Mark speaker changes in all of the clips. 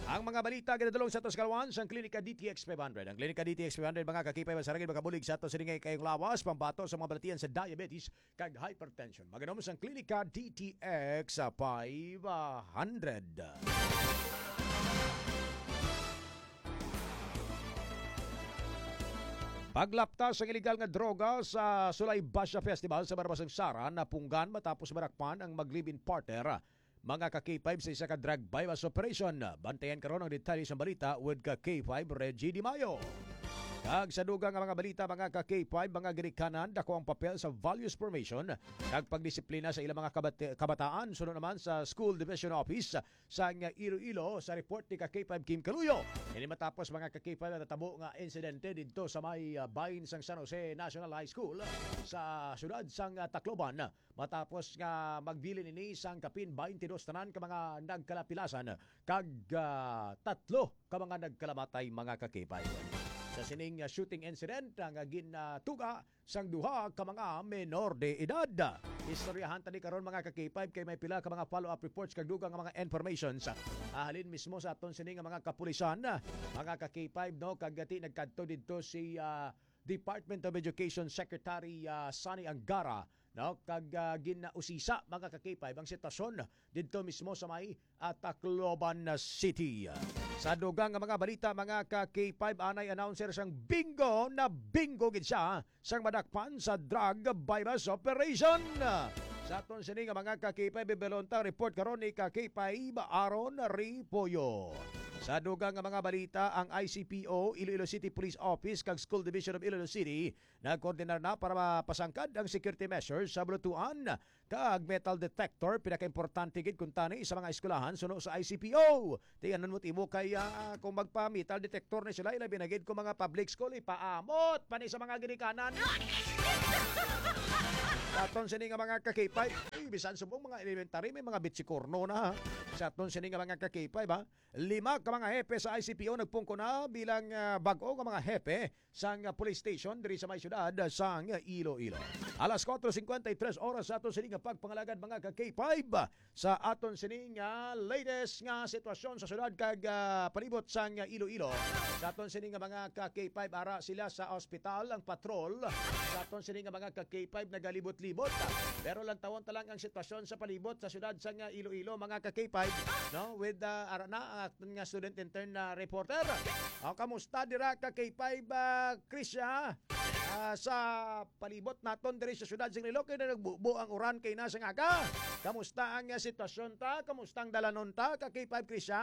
Speaker 1: Ang mga balita ginadulong sa Toscalawan sa Klinika DTX 500. Ang Klinika DTX 500 mga kakipay masaragin makabulig sa ato siningay kayong lawas pambato sa mga balatian sa diabetes kag hypertension. Maganom sa Klinika DTX 500. Paglaptas ang iligal nga droga sa Sulay Basya Festival sa Barbasang Sara na punggan matapos marakpan ang mag-live-in partner. Mga ka-K5 sa isa ka drug bypass operation. Bantayan karon ang detalye sa balita with ka-K5 Reggie Di Mayo. Kag sa dugang nga mga balita mga ka-K5, mga ginikanan dako ang papel sa values formation kag pagdisiplina sa ilang mga kabataan sunod naman sa School Division Office sa Iloilo sa report ni ka-K5 Kim Caluyo. Ini matapos mga ka-K5 natabo nga insidente didto sa may bahin sang San Jose National High School sa syudad sang Tacloban matapos nga magbilin ini sang kapin 22 tanan ka mga nagkalapilasan kag tatlo ka mga nagkalamatay mga ka-K5. Sa sining shooting incident ang gintuga sang duha ka mga menor de edad. Istoryahan tani karon mga ka-K5 kay may pila ka mga follow-up reports kag dugang mga informations. Halin mismo sa aton sining mga kapulisan mga ka-K5 no kagati nagkadto didto si Department of Education Secretary Sunny Angara no kag ginausisa mga ka-K5 ang sitwasyon didto mismo sa may Tacloban City. Sa dugang nga mga balita mga ka-K5 anay announcer sang bingo na bingo gid siya sang madakpan sa drug virus operation. Sa aton sini nga mga ka-K5 bibelonta report karon ni ka-K5 Aaron Ripoyo. Sa dugang nga mga balita, ang ICPO, Iloilo City Police Office, kag School Division of Iloilo City, nagkoordinar na para mapasangkad ang security measures sa blutuan kag metal detector, pinaka-importante gid kung tani sa mga eskwelahan suno sa ICPO. Tingnan mo timo kay kung magpa-metal detector ni sila, ilabi na gid kung mga public school, ipaamot pa ni sa mga ginikanan. Aton sini nga mga ka-K5, bisan subong mga elementary may mga bitsikorno na. Sa aton sini nga mga ka-K5 lima ka mga hepe sa ICPO nagpungko na bilang bag-o nga mga hepe sang police station diri sa may syudad sang Iloilo. Alas 4:53 oras sa aton sini nga pagpangalagad mga ka-K5 sa aton sini nga latest nga sitwasyon sa syudad kag palibot sang Iloilo. Sa aton sini nga mga ka-K5 ara sila sa ospital ang patrol. Sa aton sini nga mga ka-K5 nagalibot-libot. Pero lang tawon ta lang ang sitwasyon sa palibot sa syudad sang Iloilo mga ka-K5 no with arana aton nga student intern na reporter. Kamusta dira ka-K5 Krisya? Sa palibot naton diri sa syudad sang Iloilo kay nagbubo ang uran kay nasa nga ka. Kamusta ang sitwasyon ta? Kamusta ang dalanon ta ka-K5 Krisya?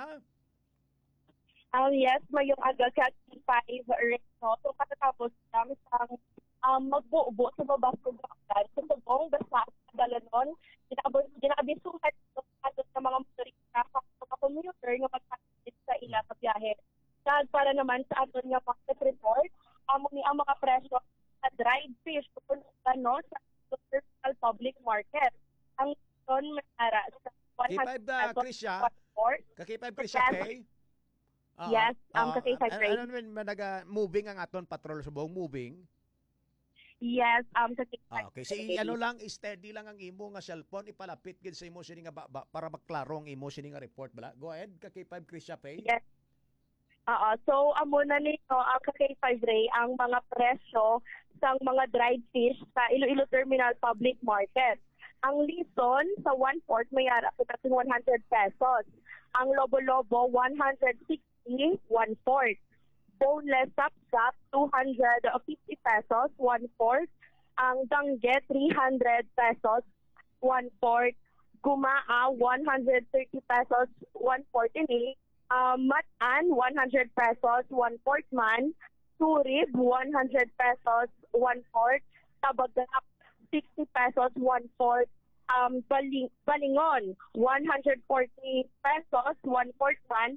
Speaker 2: Yes, mayong aga ka-K5 Reno. So katatapos lang magbubo sa babas ko gawin. So subong basta dalanon ginabisuhan sa mga motorista sa commuter nga magpapit sa ila sa biyahe. Kag para naman sa aton nga market report, ni ang mga presyo sa dried fish tungkol sa local public market. Ang ton mara sa
Speaker 1: 100 Krisya, ka-K5 Krisya pay?
Speaker 2: Yes, ka-K5 pay.
Speaker 1: Ano moving ang aton patrol subong moving?
Speaker 2: Yes, sa K5.
Speaker 1: Okay, so lang steady lang ang imo nga cellphone ipalapit gid sa imo sini nga para maklaro ang imo sini nga report bala. Go ahead, ka-K5 Krisya pay.
Speaker 2: Yes. So amo na nito ang ka-K5 Ray ang mga presyo sang mga dried fish sa Iloilo Terminal Public Market. Ang lison sa 1/4 may ara sa 100 pesos. Ang lobo-lobo 160 1/4. Boneless sapsap 250 pesos 1/4. Ang dangge 300 pesos 1/4. Gumaa 130 pesos 1/4 ini. Matan 100 pesos 1/4 man. Surib 100 pesos 1/4. Tabagak 60 pesos 1/4. Balingon 140 pesos 1/4 man.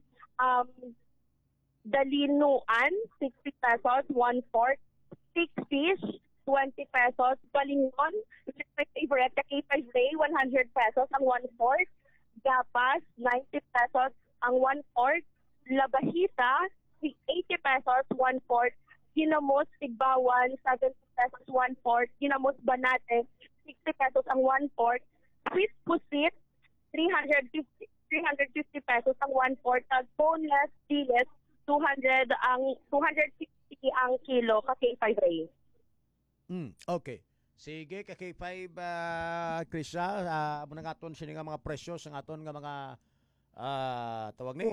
Speaker 2: Dalinuan 60 pesos 1/4. Stick fish 20 pesos. Balingon, which is my favorite, ka-K5 Ray 100 pesos ang 1/4. Gapas 90 pesos ang 1/4. Labahita 80 pesos 1/4. Ginamos Tigbawan 70 pesos 1/4. Ginamos Banate 60 pesos ang 1/4. Sweet pusit 350 350 pesos ang 1/4. Tag boneless, diles, 260 ang kilo ka K5 Ray.
Speaker 1: Okay. Sige, ka K5, Krisha, muna nga aton sini nga mga presyo sa aton nga mga tawag ni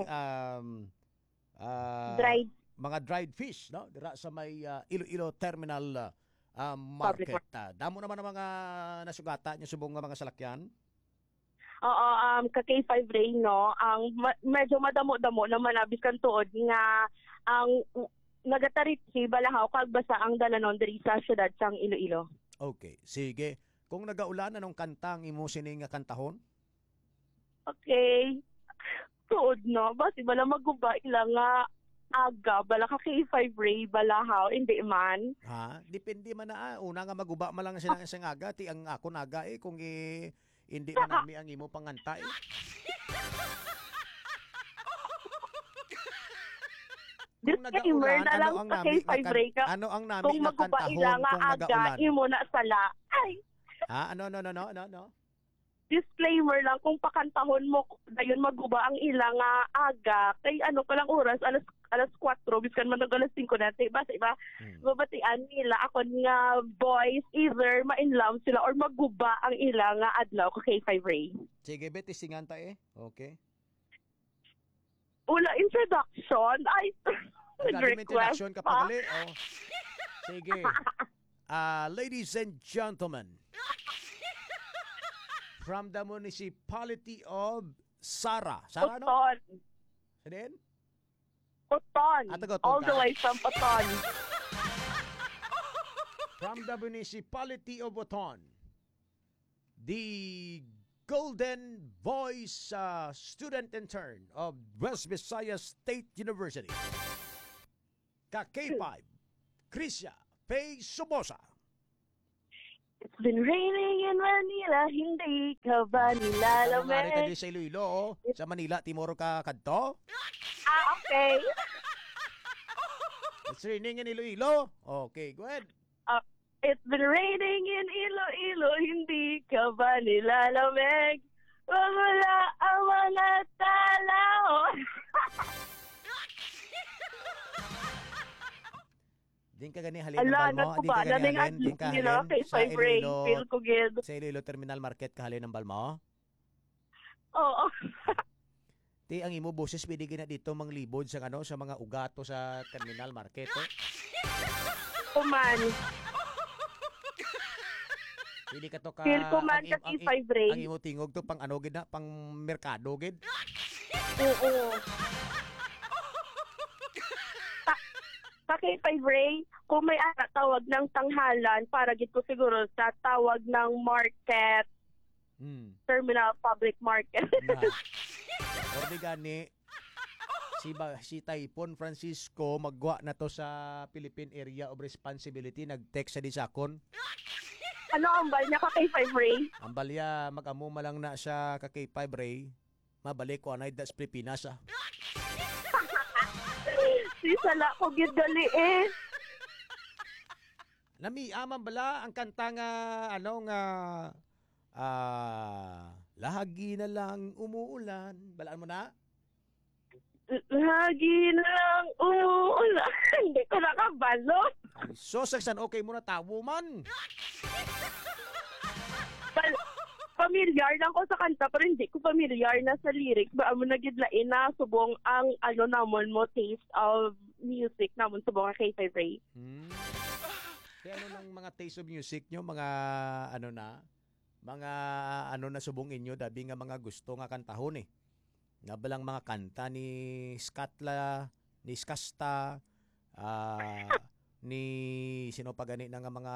Speaker 2: Dried
Speaker 1: mga dried fish, no? Dira sa may Iloilo Terminal
Speaker 2: Public
Speaker 1: Market. Damo naman ang mga nasugata niya subong nga mga salakyan.
Speaker 2: Oo, ka K5 Ray, no? Ang medyo madamo-damo naman abis kan tuod nga ang nagatarit si Balahaw kag basa ang dalanon diri sa syudad sang Iloilo.
Speaker 1: Okay, sige. Kung nagaulan anong kantang imo sini nga kantahon?
Speaker 2: Okay. Tuod, no? Basi bala maguba ila nga aga bala ka K5 Ray Balahaw hindi man.
Speaker 1: Ha? Depende man na. Una nga maguba man lang sila sa aga. Ti ang ako naga kung hindi man nami ang imo panganta Kung
Speaker 2: Disclaimer na lang
Speaker 1: ang
Speaker 2: sa
Speaker 1: nami
Speaker 2: K5 Ray ka.
Speaker 1: ano ang nami
Speaker 2: Kung
Speaker 1: nga
Speaker 2: maguba
Speaker 1: kantahon
Speaker 2: ila nga
Speaker 1: kung
Speaker 2: aga
Speaker 1: nagaulan?
Speaker 2: imo na sala. Ay,
Speaker 1: Ha? No.
Speaker 2: disclaimer lang kung pakantahon mo dayon maguba ang ila nga aga kay ano pa lang oras alas 4 biskan man alas 5 natin basta iba babatian nila ako nga boys either ma-in love sila or maguba ang ila nga adlaw ko K5 Ray.
Speaker 1: Sige, beti singanta Okay.
Speaker 2: Wala introduction. Ay,
Speaker 1: Lagi may
Speaker 2: request
Speaker 1: introduction ka
Speaker 2: pa.
Speaker 1: pagali. Sige. Ladies and gentlemen, from the municipality of Sara. Sara, no?
Speaker 2: Poton.
Speaker 1: Sinin?
Speaker 2: Poton.
Speaker 1: Taga-Poton
Speaker 2: All the
Speaker 1: ka?
Speaker 2: way from Poton.
Speaker 1: From the municipality of Boton, the Golden Voice student intern of West Visayas State University, ka K5, Krisha Faye Subosa.
Speaker 2: It's been raining in Manila, hindi ka ba
Speaker 1: Nangyari ka
Speaker 2: nilalamig?
Speaker 1: di sa Iloilo, sa Manila, Timoro ka kadto?
Speaker 2: Okay.
Speaker 1: It's raining in Iloilo? Okay, go ahead.
Speaker 2: It's been raining in Iloilo, hindi ka ba nilalamig? Wala ang mga tao.
Speaker 1: Din ka gani halin ng
Speaker 2: Ala,
Speaker 1: balmo? Din ka
Speaker 2: nagkubala
Speaker 1: gani
Speaker 2: ng
Speaker 1: halin? Din ka
Speaker 2: nila
Speaker 1: halin
Speaker 2: kay
Speaker 1: sa
Speaker 2: Five Ray.
Speaker 1: Iloilo,
Speaker 2: Feel ko gid.
Speaker 1: sa Iloilo Terminal Market ka halin ng balmo?
Speaker 2: Oo.
Speaker 1: Ti ang imo boses pwede na dito manglibod sa ano sa mga ugato sa Terminal Market.
Speaker 2: Kuman.
Speaker 1: Pwede ka to ka
Speaker 2: Feel ko man
Speaker 1: ang im-
Speaker 2: ka
Speaker 1: ang im-
Speaker 2: Five Ray.
Speaker 1: ang imo tingog to pang ano gid na pang merkado gid.
Speaker 2: Oo. Kay Five Ray, kung may tawag ng tanghalan, para gito siguro sa tawag ng market, terminal public market.
Speaker 1: Na. Ordi gani si Typhoon Francisco magwa na to sa Philippine Area of Responsibility, nag-text sa disakon.
Speaker 2: Ano ang bal niya ka kay Five Ray?
Speaker 1: Ang balya mag-amuma lang na siya ka kay Five Ray. Mabalik ko anay das Pilipinas
Speaker 2: Si sala ko gid gali eh.
Speaker 1: Nami aman bala ang kanta nga ano nga lagi na lang umuulan. Balaan mo na?
Speaker 2: Lagi na lang umuulan. Hindi ko nakabalo.
Speaker 1: Ay, so saksan okay mo na tawo man.
Speaker 2: Familiar lang ko sa kanta pero hindi ko familiar na sa lyrics. Ba mo nagidlain na subong ang ano namon mo taste of music namon subong kay Five Ray.
Speaker 1: Kaya ano ng mga taste of music nyo, mga ano na, mga ano na subong inyo, dabi nga mga gusto nga kantahon Nga balang mga kanta ni Skatla, ni Skasta, ni sino pa gani na nga mga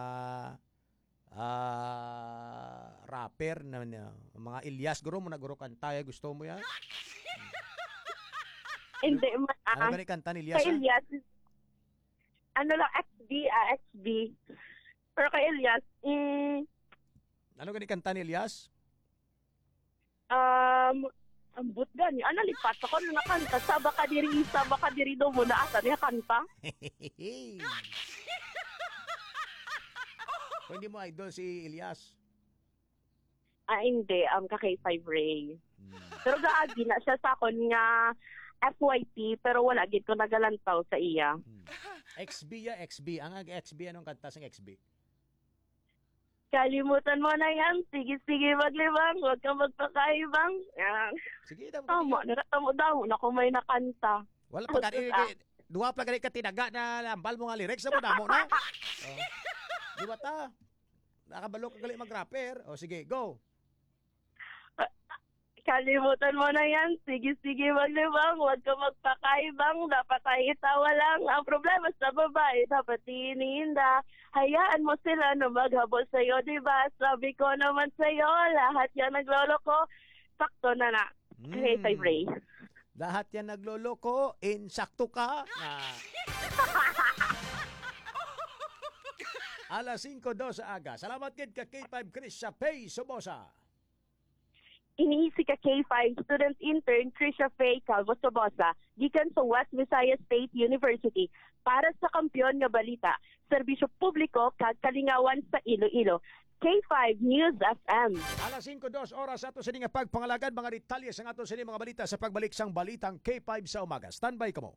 Speaker 1: rapper na mga Ilyas guro mo na guro kanta gusto mo yan?
Speaker 2: Hindi
Speaker 1: Ano gani kanta ni Ilyas?
Speaker 2: kay Elias. Ano lang XB. Pero kay Elias,
Speaker 1: Ano gani kanta ni Ilyas?
Speaker 2: ambot gani. Ano lipat ako na kanta sa baka diri do mo na asa niya kanta.
Speaker 1: Kung hindi mo idol si Ilyas.
Speaker 2: Hindi, ka K5 Ray. Pero gaagi na siya sa akon nga FYP, pero wala gid ko nagalantaw sa iya.
Speaker 1: XB ya, XB. Ang XB, anong kanta sa XB?
Speaker 2: Kalimutan mo na yan. Sige, maglibang. Huwag kang magpakaibang. Yan.
Speaker 1: Sige, damo.
Speaker 2: Tama, nakatamo-damo na kung may nakanta.
Speaker 1: Wala pa gani. Duwa pa gani ka tinaga na lambal mo nga lyrics na mo damo na. Oh. Di ba ta? Nakabalo ka gali mag-rapper. O sige, go.
Speaker 2: Kalimutan mo na yan. Sige, maglibang. Huwag kang magpakaibang. Dapat ay itawa lang. Ang problema sa babae, dapat iniinda. Hayaan mo sila na maghabol sa'yo, diba? Sabi ko naman sa'yo, lahat yan nagloloko. Sakto na na. K5 Ray.
Speaker 1: Lahat yan nagloloko, insakto ka. Alas 5:02 sa aga. Salamat kid ka K5 Chris sa Pay Sobosa.
Speaker 2: Iniisi ka K5 student intern Trisha Faye Calvo Sobosa gikan sa West Visayas State University para sa Kampiyon nga Balita, serbisyo publiko kag kalingawan sa Iloilo. K5 News FM.
Speaker 1: Alas 5:02 oras ato sa nga pagpangalagan mga detalye sa ato sa mga balita sa pagbalik sang balitang K5 sa umaga. Standby ka mo.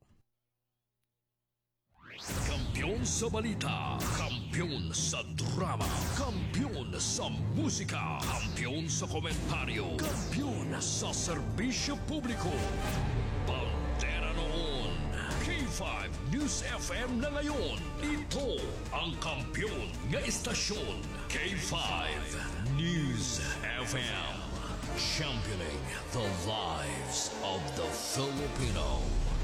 Speaker 3: Kampiyon sa balita, kampiyon sa drama, kampiyon sa musika, kampiyon sa komentaryo, kampiyon sa serbisyo publiko. Bandera noon, K5 News FM na ngayon. Ito ang kampiyon nga istasyon, K5 News FM. Championing the lives of the Filipino.